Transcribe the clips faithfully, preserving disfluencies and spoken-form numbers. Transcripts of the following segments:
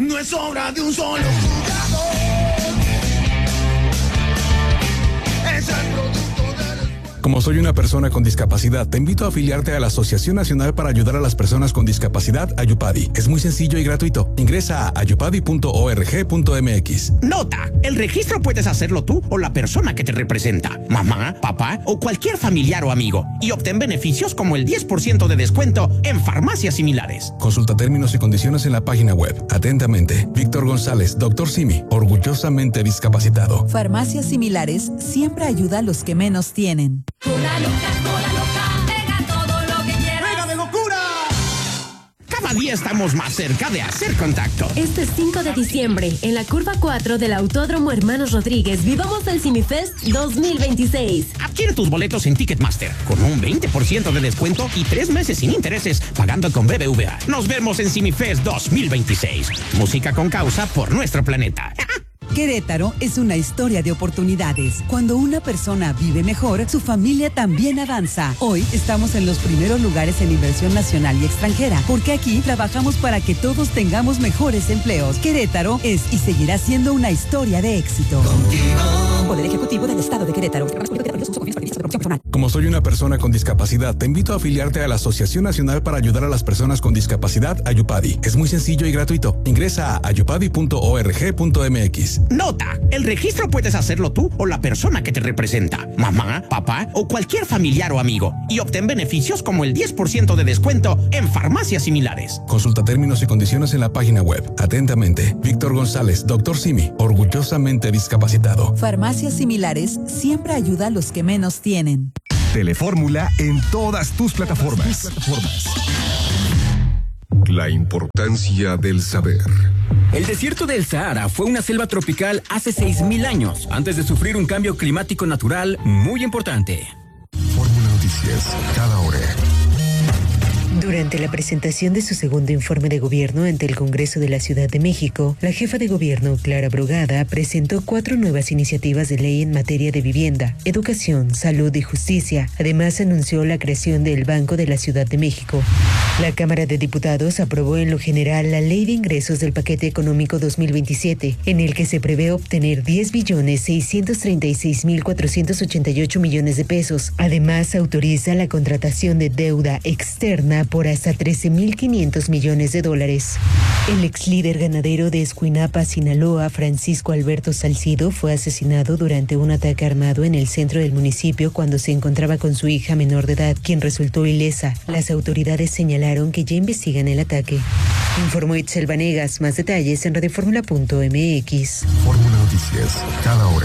no es obra de un solo jugador. Es el producto del... Como soy una persona con discapacidad, te invito a afiliarte a la Asociación Nacional para Ayudar a las Personas con Discapacidad, Ayupadi. Es muy sencillo y gratuito. Ingresa a ayupadi punto org punto mx. Nota: el registro puedes hacerlo tú o la persona que te representa, mamá, papá o cualquier familiar o amigo, y obtén beneficios como el diez por ciento de descuento en farmacias similares. Consulta términos y condiciones en la página web. Atentamente, Víctor González, doctor Simi, orgullosamente discapacitado. Farmacias similares siempre ayuda a los que menos tienen. Cola loca, cola loca, pega todo lo que quieras. ¡Pega de locura! Cada día estamos más cerca de hacer contacto. Este cinco de diciembre, en la curva cuatro del Autódromo Hermanos Rodríguez, vivamos el CineFest dos mil veintiséis. Adquiere tus boletos en Ticketmaster con un veinte por ciento de descuento y tres meses sin intereses pagando con B B V A. Nos vemos en CineFest dos mil veintiséis. Música con causa por nuestro planeta. Querétaro es una historia de oportunidades. Cuando una persona vive mejor, su familia también avanza. Hoy estamos en los primeros lugares en inversión nacional y extranjera, porque aquí trabajamos para que todos tengamos mejores empleos. Querétaro es y seguirá siendo una historia de éxito. Contigo. Poder Ejecutivo del Estado de Querétaro. Como soy una persona con discapacidad, te invito a afiliarte a la Asociación Nacional para Ayudar a las Personas con Discapacidad, Ayupadi. Es muy sencillo y gratuito. Ingresa a ayupadi punto org punto mx. Nota: el registro puedes hacerlo tú o la persona que te representa, mamá, papá o cualquier familiar o amigo, y obtén beneficios como el diez por ciento de descuento en farmacias similares. Consulta términos y condiciones en la página web. Atentamente, Víctor González, doctor Simi, orgullosamente discapacitado. Farmacias similares siempre ayuda a los que menos tienen. Telefórmula en todas tus plataformas. La importancia del saber. El desierto del Sahara fue una selva tropical hace seis mil años, antes de sufrir un cambio climático natural muy importante. Fórmula Noticias, cada hora. Durante la presentación de su segundo informe de gobierno ante el Congreso de la Ciudad de México, la jefa de gobierno, Clara Brugada, presentó cuatro nuevas iniciativas de ley en materia de vivienda, educación, salud y justicia. Además, anunció la creación del Banco de la Ciudad de México. La Cámara de Diputados aprobó en lo general la Ley de Ingresos del Paquete Económico dos mil veintisiete, en el que se prevé obtener diez billones seiscientos treinta y seis mil cuatrocientos ochenta y ocho millones de pesos. Además, autoriza la contratación de deuda externa por hasta trece mil quinientos millones de dólares. El ex líder ganadero de Escuinapa, Sinaloa, Francisco Alberto Salcido, fue asesinado durante un ataque armado en el centro del municipio cuando se encontraba con su hija menor de edad, quien resultó ilesa. Las autoridades señalaron que ya investigan el ataque. Informó Itzel Vanegas. Más detalles en radioformula punto mx. Fórmula Noticias, cada hora.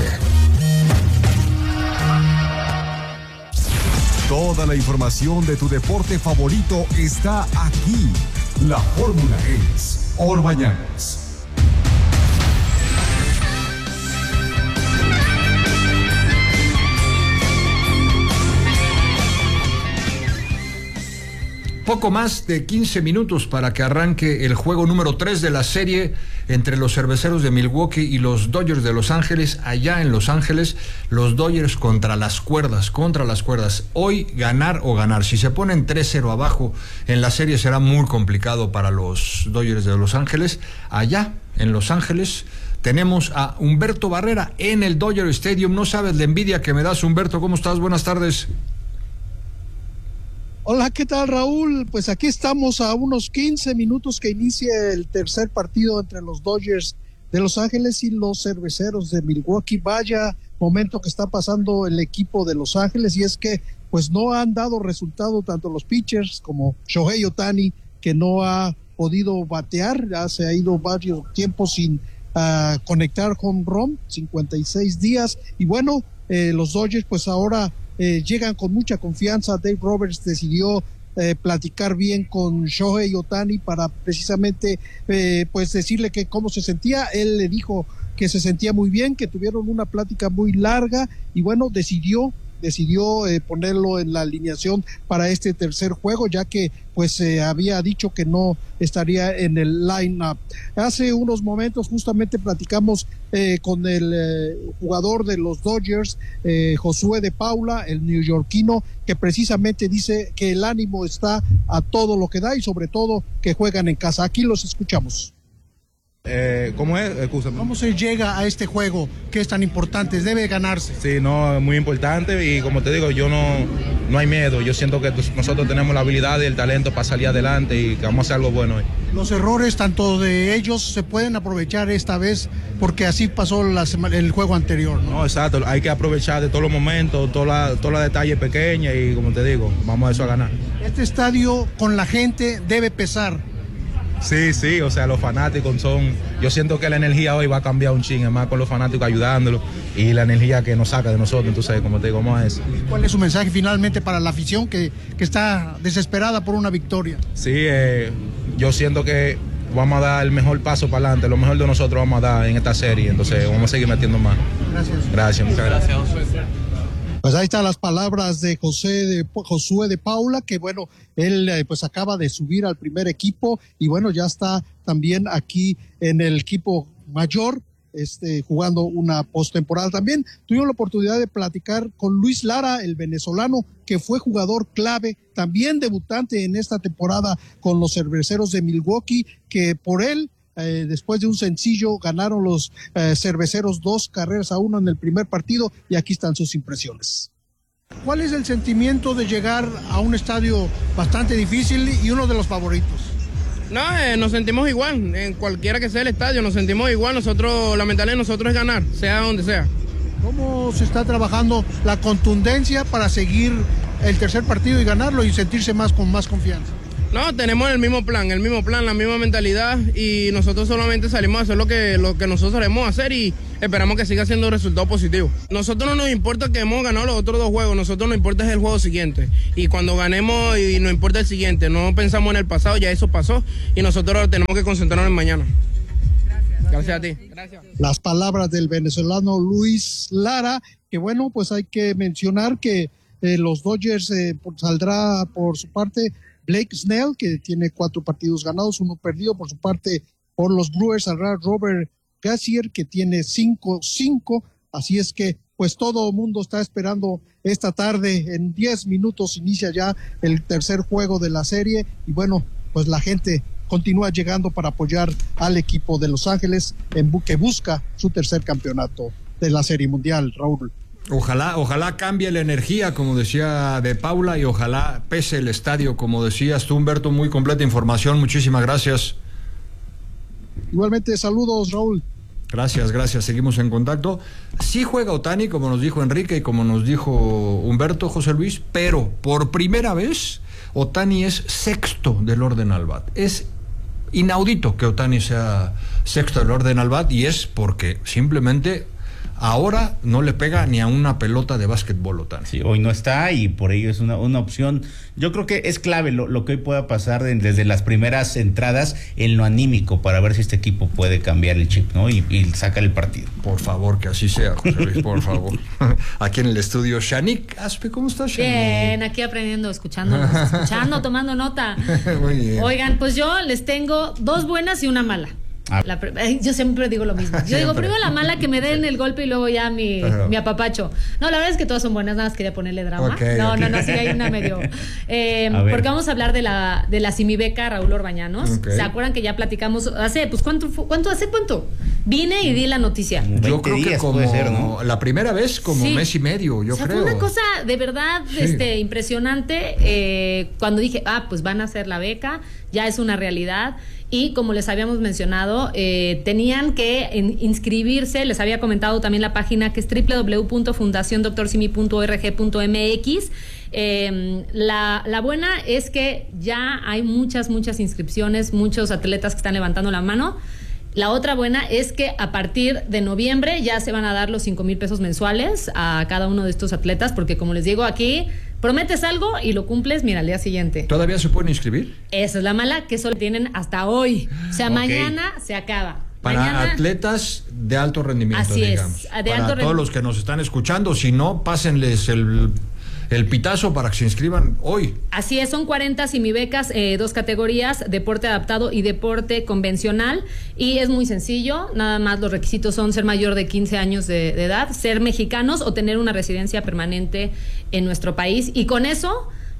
Toda la información de tu deporte favorito está aquí. La fórmula es Orbañanos. Poco más de quince minutos para que arranque el juego número tres de la serie entre los Cerveceros de Milwaukee y los Dodgers de Los Ángeles. Allá en Los Ángeles, los Dodgers contra las cuerdas, contra las cuerdas. Hoy ganar o ganar. Si se ponen tres cero abajo en la serie será muy complicado para los Dodgers de Los Ángeles. Allá en Los Ángeles tenemos a Humberto Barrera en el Dodger Stadium. No sabes la envidia que me das, Humberto. ¿Cómo estás? Buenas tardes. Hola, ¿qué tal, Raúl? Pues aquí estamos a unos quince minutos que inicie el tercer partido entre los Dodgers de Los Ángeles y los Cerveceros de Milwaukee. Vaya momento que está pasando el equipo de Los Ángeles, y es que pues no han dado resultado tanto los pitchers como Shohei Ohtani, que no ha podido batear, ya se ha ido varios tiempos sin uh, conectar home run, cincuenta y seis días, y bueno, eh, los Dodgers pues ahora Eh, llegan con mucha confianza. Dave Roberts decidió eh, platicar bien con Shohei Ohtani para precisamente eh, pues decirle que cómo se sentía. Él le dijo que se sentía muy bien, que tuvieron una plática muy larga, y bueno, decidió decidió eh, ponerlo en la alineación para este tercer juego, ya que pues eh, había dicho que no estaría en el line-up. Hace unos momentos justamente platicamos eh, con el eh, jugador de los Dodgers, eh, Josué de Paula, el neoyorquino, que precisamente dice que el ánimo está a todo lo que da y sobre todo que juegan en casa. Aquí los escuchamos. Eh, ¿Cómo es? Excúsame. ¿Cómo se llega a este juego que es tan importante? Debe ganarse. Sí, no, es muy importante y como te digo, yo no, no hay miedo. Yo siento que nosotros tenemos la habilidad y el talento para salir adelante y que vamos a hacer algo bueno hoy. Los errores tanto de ellos se pueden aprovechar esta vez porque así pasó la semana, el juego anterior, ¿no? No, exacto. Hay que aprovechar de todos los momentos, todos los toda detalles pequeños y como te digo, vamos a eso a ganar. Este estadio con la gente debe pesar. Sí, sí, o sea, los fanáticos son... Yo siento que la energía hoy va a cambiar un ching, más con los fanáticos ayudándolos y la energía que nos saca de nosotros, entonces, como te digo, vamos a eso. ¿Cuál es su mensaje finalmente para la afición que, que está desesperada por una victoria? Sí, eh, yo siento que vamos a dar el mejor paso para adelante, lo mejor de nosotros vamos a dar en esta serie, entonces vamos a seguir metiendo más. Gracias. Gracias, muchas gracias. Pues ahí están las palabras de José de Josué de Paula, que bueno, él eh, pues acaba de subir al primer equipo y bueno, ya está también aquí en el equipo mayor, este, jugando una postemporada. También tuvimos la oportunidad de platicar con Luis Lara, el venezolano, que fue jugador clave, también debutante en esta temporada con los Cerveceros de Milwaukee, que por él Eh, después de un sencillo ganaron los eh, Cerveceros dos carreras a uno en el primer partido y aquí están sus impresiones. ¿Cuál es el sentimiento de llegar a un estadio bastante difícil y uno de los favoritos? No, eh, nos sentimos igual, en cualquiera que sea el estadio, nos sentimos igual, nosotros, la mentalidad de nosotros es ganar, sea donde sea. ¿Cómo se está trabajando la contundencia para seguir el tercer partido y ganarlo y sentirse más con más confianza? No, tenemos el mismo plan, el mismo plan, la misma mentalidad y nosotros solamente salimos a hacer lo que, lo que nosotros sabemos hacer y esperamos que siga siendo resultado positivo. Nosotros no nos importa que hemos ganado los otros dos juegos, nosotros nos importa es el juego siguiente y cuando ganemos y nos importa el siguiente, no pensamos en el pasado, ya eso pasó y nosotros tenemos que concentrarnos en mañana. Gracias, gracias a ti. Gracias. Las palabras del venezolano Luis Lara, que bueno, pues hay que mencionar que eh, los Dodgers eh, saldrá por su parte Blake Snell, que tiene cuatro partidos ganados, uno perdido. Por su parte, por los Brewers saldrá Robert Gassier, que tiene cinco cinco. Así es que, pues todo el mundo está esperando esta tarde. En diez minutos inicia ya el tercer juego de la serie. Y bueno, pues la gente continúa llegando para apoyar al equipo de Los Ángeles en bu- que busca su tercer campeonato de la Serie Mundial, Raúl. Ojalá, ojalá cambie la energía, como decía de Paula, y ojalá pese el estadio, como decías tú, Humberto. Muy completa información, muchísimas gracias. Igualmente, saludos, Raúl. Gracias, gracias, seguimos en contacto. Sí juega Ohtani, como nos dijo Enrique y como nos dijo Humberto, José Luis, pero por primera vez Ohtani es sexto del orden al bat. Es inaudito que Ohtani sea sexto del orden al bat y es porque simplemente ahora no le pega ni a una pelota de básquetbol Ohtani. Sí, hoy no está y por ello es una, una opción. Yo creo que es clave lo, lo que hoy pueda pasar de, desde las primeras entradas en lo anímico para ver si este equipo puede cambiar el chip, ¿no? Y, y sacar el partido. Por favor, que así sea, José Luis, por favor. Aquí en el estudio, Shanique Aspe, ¿cómo estás, Shanique? Bien, aquí aprendiendo, escuchando, escuchando, tomando nota. Muy bien. Oigan, pues yo les tengo dos buenas y una mala. La, yo siempre digo lo mismo. Yo Siempre. digo primero la mala, que me den el golpe y luego ya mi, Ajá. mi apapacho. No, la verdad es que todas son buenas, nada más quería ponerle drama. Okay, no, okay. no, no, sí hay una medio. Eh, A ver. porque vamos a hablar de la de la simibeca Raúl Orbañanos. Okay. ¿Se acuerdan que ya platicamos hace, pues cuánto, fu- cuánto hace cuánto? Vine y di la noticia. Yo creo que como ser, ¿no? la primera vez como Sí. mes y medio, yo o sea, creo. fue una cosa de verdad Sí. este, impresionante eh, cuando dije, ah, pues van a hacer la beca, ya es una realidad. Y como les habíamos mencionado, eh, tenían que en, inscribirse, les había comentado también la página que es doble u doble u doble u punto fundación doctor simi punto org punto m x. Eh, la, la buena es que ya hay muchas, muchas inscripciones, muchos atletas que están levantando la mano. La otra buena es que a partir de noviembre ya se van a dar los cinco mil pesos mensuales a cada uno de estos atletas, porque como les digo aquí, prometes algo y lo cumples, mira, al día siguiente. ¿Todavía se pueden inscribir? Esa es la mala, que solo tienen hasta hoy. O sea, Ok. mañana se acaba. Para mañana, atletas de alto rendimiento, Así es, digamos. de Para alto todos rendimiento. los que nos están escuchando, si no, pásenles el, el pitazo para que se inscriban hoy. Así es, son cuarenta simibecas, eh, dos categorías, deporte adaptado y deporte convencional, y es muy sencillo, nada más los requisitos son ser mayor de quince años de, de edad, ser mexicanos o tener una residencia permanente en nuestro país, y con eso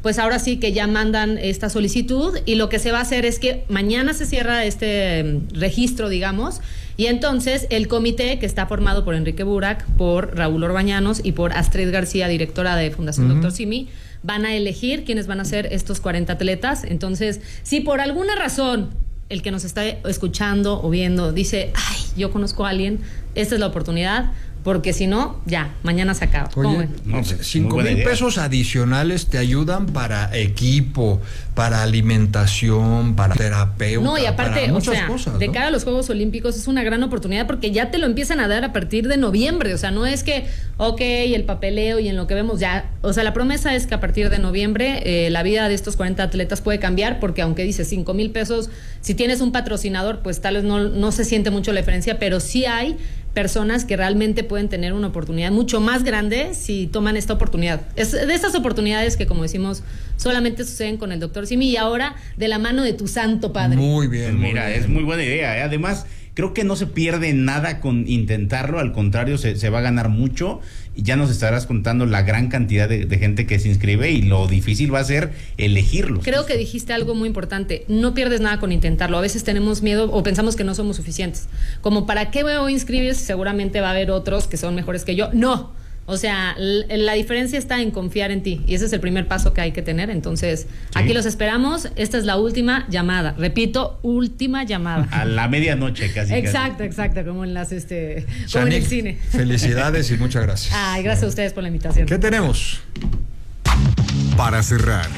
pues ahora sí que ya mandan esta solicitud y lo que se va a hacer es que mañana se cierra este eh, registro, digamos, y entonces el comité que está formado por Enrique Burak, por Raúl Orbañanos y por Astrid García, directora de Fundación uh-huh. Doctor Simi, van a elegir quiénes van a ser estos cuarenta atletas. Entonces, si por alguna razón el que nos está escuchando o viendo dice, ay, yo conozco a alguien, esta es la oportunidad, porque si no, ya, mañana se acaba. Oye, no, cinco mil pesos adicionales te ayudan para equipo, para alimentación, para terapeuta. No, y aparte, para muchas o sea, cosas, de ¿no? cara a los Juegos Olímpicos es una gran oportunidad porque ya te lo empiezan a dar a partir de noviembre. O sea, no es que, ok, el papeleo y en lo que vemos ya. O sea, la promesa es que a partir de noviembre eh, la vida de estos cuarenta atletas puede cambiar porque aunque dices cinco mil pesos, si tienes un patrocinador, pues tal vez no, no se siente mucho la diferencia, pero sí hay personas que realmente pueden tener una oportunidad mucho más grande si toman esta oportunidad. Es de estas oportunidades que, como decimos, solamente suceden con el doctor Simi y ahora de la mano de tu santo padre. Muy bien. Mira, muy bien. Es muy buena idea, ¿eh? Además, creo que no se pierde nada con intentarlo, al contrario, se, se va a ganar mucho. Y ya nos estarás contando la gran cantidad de, de gente que se inscribe y lo difícil va a ser elegirlos. Creo que dijiste algo muy importante, no pierdes nada con intentarlo. A veces tenemos miedo o pensamos que no somos suficientes. Como, ¿para qué me voy a inscribir? Seguramente va a haber otros que son mejores que yo. No. O sea, la diferencia está en confiar en ti y ese es el primer paso que hay que tener. Entonces, sí. Aquí los esperamos. Esta es la última llamada. Repito, última llamada. A la medianoche casi. Exacto, casi. exacto, como en las este, como Shanique, en el cine. Felicidades y muchas gracias. Ay, gracias a ustedes por la invitación. ¿Qué tenemos? Para cerrar.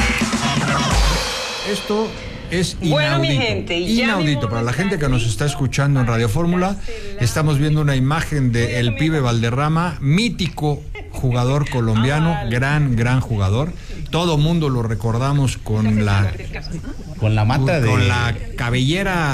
Esto es inaudito. Bueno, mi gente, inaudito. Para la gente que nos está escuchando en Radio Fórmula, estamos viendo una imagen de el pibe Valderrama, mítico jugador colombiano, gran, gran jugador. Todo mundo lo recordamos con la con la mata con de la cabellera